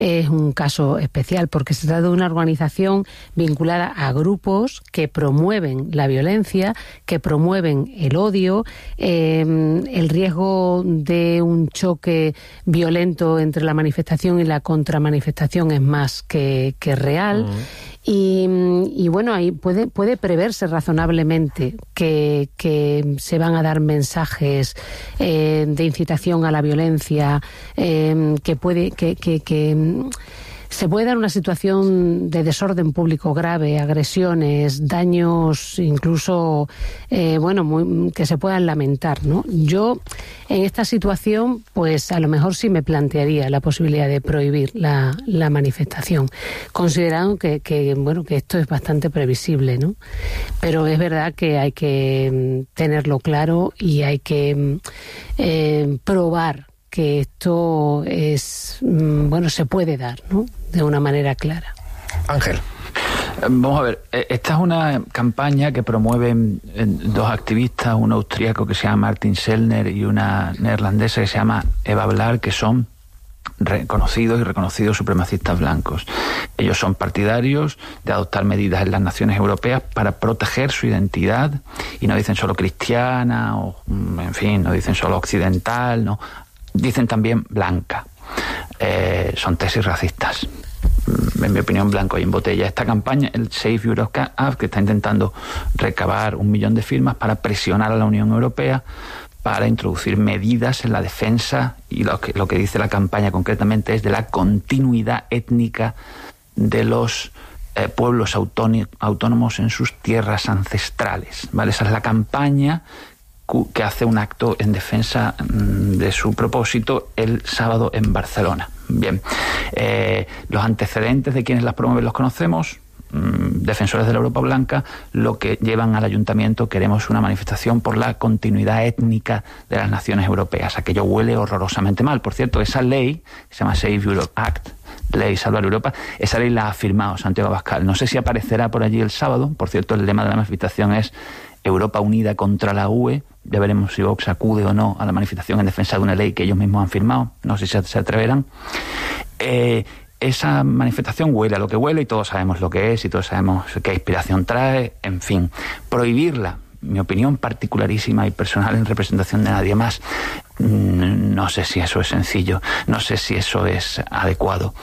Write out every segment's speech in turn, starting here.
es un caso especial porque se trata de una organización vinculada a grupos que promueven la violencia, que promueven el odio, el riesgo de un choque violento entre la manifestación y la contramanifestación es más que real. Y bueno, ahí puede preverse razonablemente que se van a dar mensajes de incitación a la violencia, que se puede dar una situación de desorden público grave, agresiones, daños incluso, que se puedan lamentar, ¿no? Yo, en esta situación, pues a lo mejor sí me plantearía la posibilidad de prohibir la manifestación, considerando que esto es bastante previsible, ¿no? Pero es verdad que hay que tenerlo claro y hay que probar que esto se puede dar, ¿no?, de una manera clara. Ángel. Vamos a ver, esta es una campaña que promueven dos activistas, un austríaco que se llama Martin Sellner y una neerlandesa que se llama Eva Blaar, que son reconocidos y reconocidos supremacistas blancos. Ellos son partidarios de adoptar medidas en las naciones europeas para proteger su identidad, y no dicen solo cristiana, o en fin, no dicen solo occidental, no, dicen también blanca. Son tesis racistas, en mi opinión, blanco y en botella. Esta campaña, el Save Europe Act, que está intentando recabar 1 millón de firmas para presionar a la Unión Europea para introducir medidas en la defensa, y lo que dice la campaña concretamente es de la continuidad étnica de los pueblos autónomos en sus tierras ancestrales, ¿vale? Esa es la campaña que hace un acto en defensa de su propósito el sábado en Barcelona. Bien, los antecedentes de quienes las promueven los conocemos. Defensores de la Europa Blanca, lo que llevan al ayuntamiento: queremos una manifestación por la continuidad étnica de las naciones europeas. Aquello huele horrorosamente mal. Por cierto, esa ley, que se llama Save Europe Act, Ley Salvar Europa, esa ley la ha firmado Santiago Abascal. No sé si aparecerá por allí el sábado. Por cierto, el lema de la manifestación es Europa unida contra la UE. Ya veremos si Vox acude o no a la manifestación en defensa de una ley que ellos mismos han firmado. No sé si se atreverán. Esa manifestación huele a lo que huele, y todos sabemos lo que es, y todos sabemos qué inspiración trae. En fin, prohibirla, mi opinión particularísima y personal en representación de nadie más, no sé si eso es sencillo, no sé si eso es adecuado,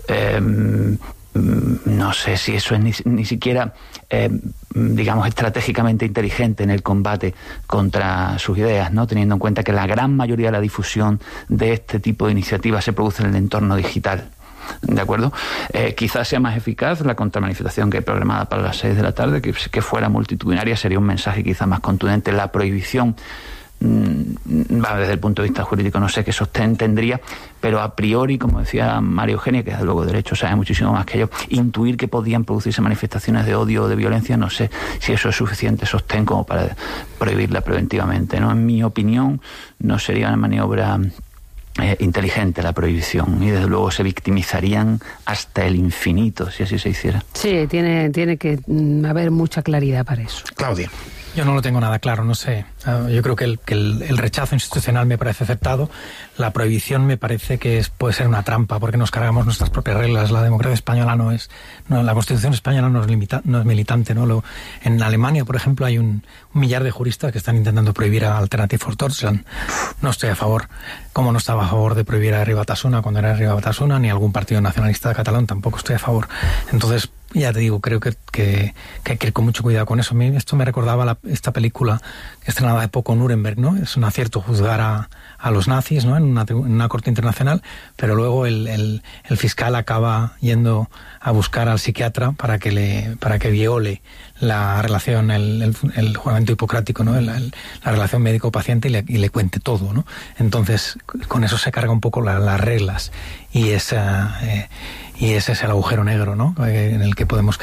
no sé si eso es ni siquiera estratégicamente inteligente en el combate contra sus ideas, ¿no? Teniendo en cuenta que la gran mayoría de la difusión de este tipo de iniciativas se produce en el entorno digital. ¿De acuerdo? Quizás sea más eficaz la contramanifestación que hay programada para las 6 de la tarde, que fuera multitudinaria, sería un mensaje quizás más contundente. La prohibición, desde el punto de vista jurídico, no sé qué sostén tendría, pero a priori, como decía María Eugenia, que desde luego de derecho sabe muchísimo más que yo, intuir que podían producirse manifestaciones de odio o de violencia, no sé si eso es suficiente sostén como para prohibirla preventivamente, ¿no? En mi opinión, no sería una maniobra inteligente la prohibición, y desde luego se victimizarían hasta el infinito si así se hiciera. Sí, tiene que haber mucha claridad para eso. Claudia. Yo no lo tengo nada claro, no sé. Yo creo que el rechazo institucional me parece aceptado. La prohibición me parece que puede ser una trampa, porque nos cargamos nuestras propias reglas. La democracia española la Constitución española no es militante, ¿no? En Alemania, por ejemplo, hay un millar de juristas que están intentando prohibir a Alternative for Deutschland. No estoy a favor. Como no estaba a favor de prohibir a Herri Batasuna cuando era Herri Batasuna, ni algún partido nacionalista catalán tampoco estoy a favor. Entonces, ya te digo, creo que hay que ir con mucho cuidado con eso. A mí esto me recordaba esta película estrenada de poco, Nuremberg, ¿no? Es un acierto juzgar a los nazis, ¿no? En una corte internacional, pero luego el fiscal acaba yendo a buscar al psiquiatra para que viole la relación, el juramento hipocrático, ¿no? La relación médico-paciente, y le cuente todo, ¿no? Entonces, con eso se carga un poco las reglas, y ese es el agujero negro, ¿no? En el que podemos caer.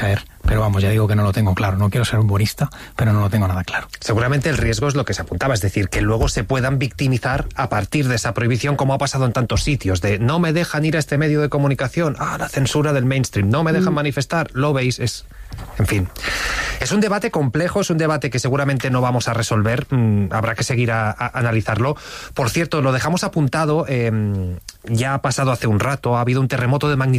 pero vamos, ya digo que no lo tengo claro. No quiero ser un buenista, pero no lo tengo nada claro. Seguramente el riesgo es lo que se apuntaba, es decir, que luego se puedan victimizar a partir de esa prohibición, como ha pasado en tantos sitios, de no me dejan ir a este medio de comunicación, la censura del mainstream, no me dejan manifestar, lo veis, en fin. Es un debate complejo, es un debate que seguramente no vamos a resolver, habrá que seguir a analizarlo. Por cierto, lo dejamos apuntado, ya ha pasado hace un rato, ha habido un terremoto de magnitud